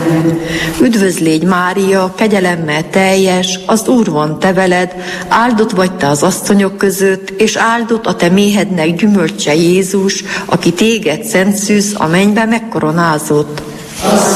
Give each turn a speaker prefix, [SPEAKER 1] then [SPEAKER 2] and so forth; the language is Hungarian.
[SPEAKER 1] Üdvözlégy Mária, kegyelemmel teljes, az Úr van te veled, áldott vagy te az asszonyok között, és áldott a te méhednek gyümölcse Jézus, aki téged szent szűz a mennybe megkoronázott.